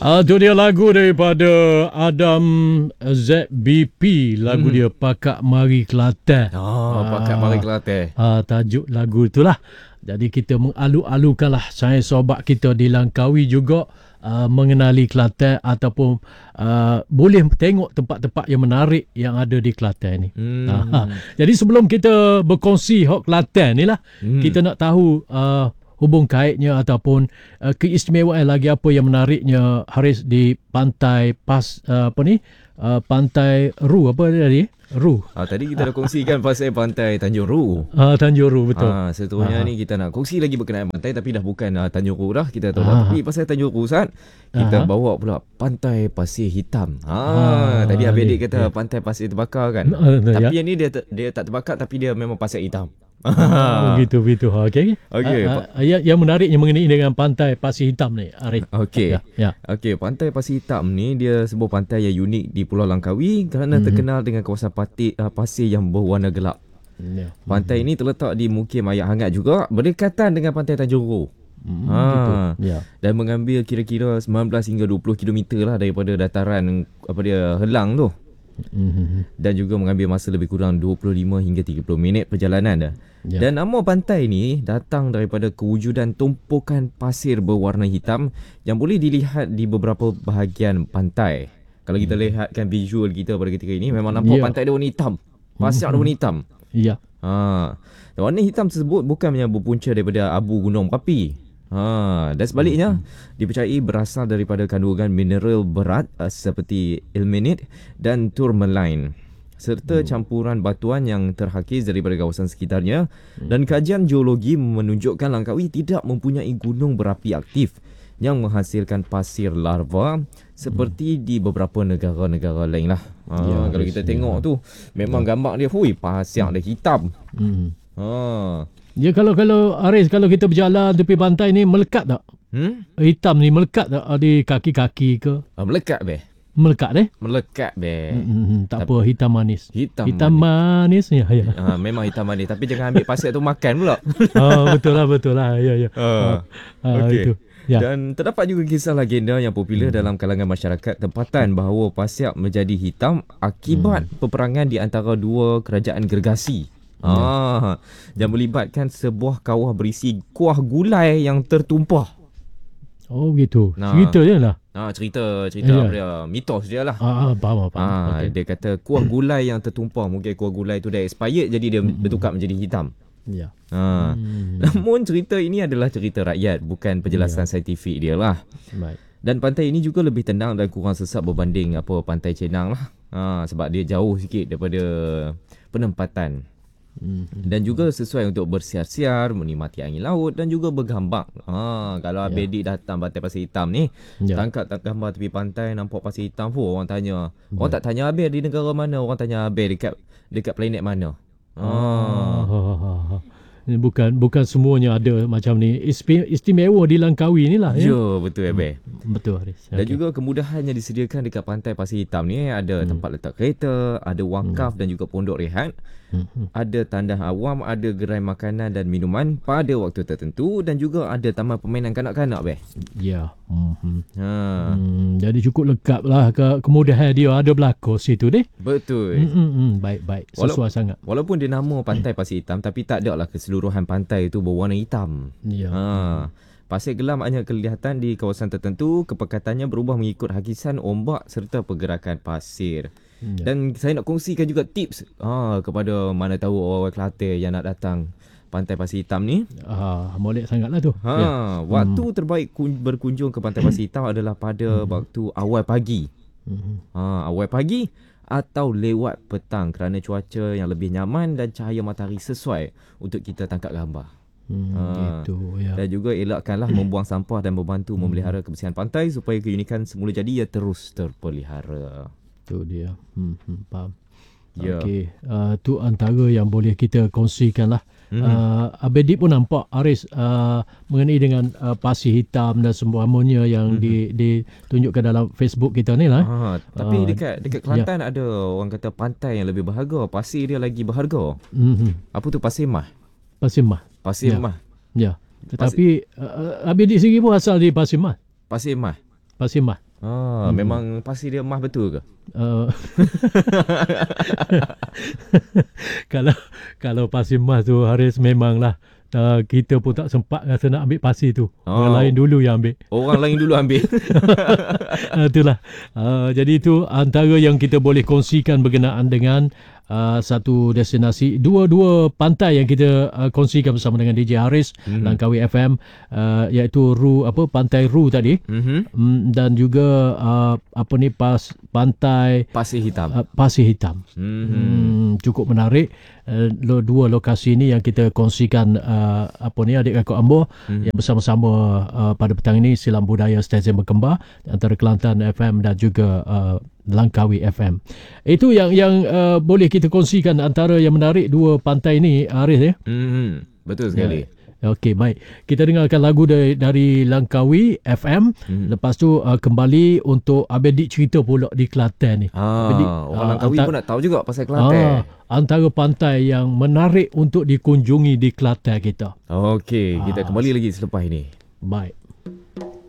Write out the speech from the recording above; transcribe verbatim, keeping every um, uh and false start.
Ah, tu dia lagu daripada Adam Z B P. Lagu hmm. dia Pakak Mari Kelantan. Oh, ah, Pakak Mari Kelantan. Ah, tajuk lagu itulah. Jadi kita mengalu-alukanlah saya sobat kita di Langkawi juga uh, mengenali Kelantan ataupun uh, boleh tengok tempat-tempat yang menarik yang ada di Kelantan ni. Hmm. Ah, jadi sebelum kita berkongsi hok Kelantan ni lah, hmm. kita nak tahu uh, hubung kaitnya ataupun uh, keistimewaan lagi apa yang menariknya Haris di pantai pas uh, apa ni uh, pantai Ru apa tadi Ru. Ah, tadi kita dah kongsikan pasal pantai Tanjung Ru. Ah, Tanjung Ru betul. Ah, seterusnya ah. ni kita nak kongsi lagi berkenaan pantai tapi dah bukan uh, Tanjung Ru dah kita tahu dah. Tapi pasal Tanjung Ru Ustaz, kita ah. bawa pula pantai Pasir Hitam. Ah, ah tadi Abang Adik kata ya. Pantai pasir terbakar kan. Ah, tapi ya. yang ni dia dia tak terbakar tapi dia memang pasir hitam. Oh, gitu begitu. Okey. Okey. Uh, uh, yang, yang menariknya mengenai dengan pantai Pasir Hitam ni, Arif. Okey. Ya, ya. Okey, pantai Pasir Hitam ni dia sebuah pantai yang unik di Pulau Langkawi kerana mm-hmm. terkenal dengan kawasan pati, uh, pasir yang berwarna gelap. Ya. Pantai mm-hmm. ini terletak di Mukim Air Hangat juga, berdekatan dengan pantai Tanjung Ru. Mm, ha. gitu. Ya. Dan mengambil kira-kira sembilan belas hingga dua puluh kilometer lah daripada dataran apa dia Helang tu. Mm-hmm. Dan juga mengambil masa lebih kurang dua puluh lima hingga tiga puluh minit perjalanan dah. Yeah. Dan nama pantai ni datang daripada kewujudan tumpukan pasir berwarna hitam yang boleh dilihat di beberapa bahagian pantai. Kalau kita mm. lihatkan visual kita pada ketika ini memang nampak yeah. pantai dia warna hitam. Pasir mm-hmm. ada warna hitam. Ya. Yeah. Ha. Dan warna hitam tersebut bukan yang berpunca daripada abu gunung berapi. Ha, dan sebaliknya hmm. dipercayai berasal daripada kandungan mineral berat uh, seperti ilmenite dan tourmaline serta hmm. campuran batuan yang terhakis daripada kawasan sekitarnya hmm. dan kajian geologi menunjukkan Langkawi tidak mempunyai gunung berapi aktif yang menghasilkan pasir larva seperti hmm. di beberapa negara-negara lain lah. Ha, ya, kalau kita tengok ya. tu memang ya. gambar dia hui pasir hmm. dia hitam. Hmm. Ha. Ya kalau kalau Aris kalau kita berjalan tepi pantai ni melekat tak? Hmm? Hitam ni melekat tak di kaki-kaki ke? Ah, melekat be. Melekat deh? Melekat be. Hmm, tak apa hitam manis. Hitam, hitam manis. manis ya ya. Ha, memang hitam manis tapi jangan ambil pasir tu makan pula. Oh betul lah betul lah ya ya. Uh, uh, okay. itu. Ya. Dan terdapat juga kisah legenda yang popular hmm. dalam kalangan masyarakat tempatan bahawa pasir menjadi hitam akibat hmm. peperangan di antara dua kerajaan gergasi. Ah, yang melibatkan sebuah kawah berisi kuah gulai yang tertumpah. Oh gitu. Nah, cerita je lah. Ah, cerita cerita ya. dia mitos dia lah. Ah, faham faham. Ah, okay. Dia kata kuah gulai yang tertumpah, mungkin kuah gulai tu dah expired jadi dia hmm. bertukar menjadi hitam. Ya. Ah. Hmm. Namun cerita ini adalah cerita rakyat, bukan penjelasan ya. saintifik dia lah. Baik. Dan pantai ini juga lebih tenang dan kurang sesak berbanding apa pantai Cenang lah. Ah, sebab dia jauh sikit daripada penempatan. Mm-hmm. Dan juga sesuai untuk bersiar-siar, menikmati angin laut dan juga bergambar. Ha, kalau yeah. Abang Dik datang pantai Pasir Hitam ni, yeah. tangkap tak gambar tepi pantai nampak pasir hitam pun orang tanya. Yeah. Orang tak tanya Abang di negara mana, orang tanya Abang dekat dekat planet mana. Ha. Oh. Bukan bukan semuanya ada macam ni. Istimewa di Langkawi ni lah ya. Ya, betul Abang. Hmm, betul Haris. Dan okay. juga kemudahan yang disediakan dekat pantai Pasir Hitam ni ada hmm. tempat letak kereta, ada wakaf hmm. dan juga pondok rehat. Hmm. Ada tandas awam, ada gerai makanan dan minuman pada waktu tertentu dan juga ada taman permainan kanak-kanak beh. Ya. Hmm. Ha. Hmm, jadi cukup lengkap lah ke kemudahan dia ada berlaku situ deh. Betul. Hmm, hmm, hmm. Baik baik. Sesuai Wala- sangat. Walaupun dia nama pantai Pasir Hitam tapi tak ada lah keseluruhan pantai itu berwarna hitam. Ya. Ha. Pasir gelam hanya kelihatan di kawasan tertentu, kepekatannya berubah mengikut hakisan ombak serta pergerakan pasir. Ya. Dan saya nak kongsikan juga tips ha, kepada mana tahu orang Kelantan yang nak datang pantai Pasir Hitam ni. Ah, molek sangatlah tu. Ha, ya. Waktu hmm. terbaik kun- berkunjung ke pantai Pasir Hitam adalah pada hmm. waktu awal pagi. Hmm. Ha, awal pagi atau lewat petang kerana cuaca yang lebih nyaman dan cahaya matahari sesuai untuk kita tangkap gambar. Hmm, ha. Gitu, ya. Dan juga elakkanlah membuang sampah dan membantu hmm. memelihara kebersihan pantai supaya keunikan semula jadi ia terus terpelihara. Tu dia. Hmm, hmm, faham. Ya. Okey, uh, tu antara yang boleh kita kongsikan lah. Hmm. Uh, Abang Dik pun nampak Aris uh, mengenai dengan uh, pasir hitam dan semuanya yang hmm. di, ditunjukkan dalam Facebook kita ni lah. Ha, tapi uh, dekat dekat Kelantan ya. ada orang kata pantai yang lebih berharga, pasir dia lagi berharga. Hmm. Apa tu pasir mah? Pasir mah. Pasir ya. mah. Ya. Tetapi pasir... uh, Abang Dik sendiri pun asal di Pasir Mah. Pasir mah. Pasir Mah. Ah, hmm. Memang pasir dia emas betul ke? Uh, kalau kalau pasir emas tu Haris, memanglah uh, kita pun tak sempat rasa nak ambil pasir tu. Oh. Orang lain dulu yang ambil. Orang lain dulu ambil. Itulah. Uh, jadi itu antara yang kita boleh kongsikan berkenaan dengan Uh, satu destinasi, dua-dua pantai yang kita uh, kongsikan bersama dengan D J Haris mm-hmm. Langkawi F M, uh, iaitu Ru apa Pantai Ru tadi, mm-hmm. um, dan juga uh, apa ni pas pantai Pasir Hitam. Uh, Pasir Hitam. Mm-hmm. Hmm, cukup menarik. Uh, dua lokasi ini yang kita kongsikan uh, apa ni adik kakak Ambo mm-hmm. yang bersama-sama uh, pada petang ini Silam Budaya Stesen Berkembar antara Kelantan F M dan juga uh, Langkawi F M. Itu yang yang uh, boleh kita kongsikan antara yang menarik dua pantai ni, Arif ya. Mm-hmm. Betul sekali. Ya. Okey, baik. Kita dengarkan lagu dari, dari Langkawi F M. Mm-hmm. Lepas tu uh, kembali untuk Abedik cerita pula di Kelantan ni. Ah, Abedik, orang uh, Langkawi antar, pun nak tahu juga pasal Kelantan. Ah, antara pantai yang menarik untuk dikunjungi di Kelantan kita. Okey, kita ah. kembali lagi selepas ini. Baik.